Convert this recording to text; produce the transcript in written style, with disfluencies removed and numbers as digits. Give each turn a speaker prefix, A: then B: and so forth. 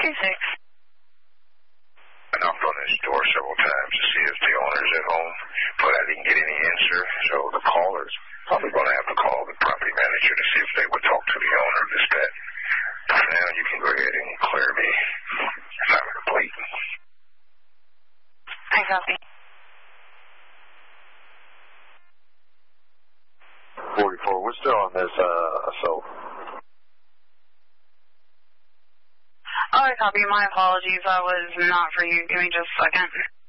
A: I knocked on his door several times to see if the owner's at home, but I didn't get any answer, so the caller's probably going to have to call the property manager to see if they would talk to the owner of this pet. Now you can go ahead and clear me if I'm complete.
B: I copy.
C: 44, we're still on this assault.
B: Oh, I copy. My apologies. That was not for you. Give me just a second.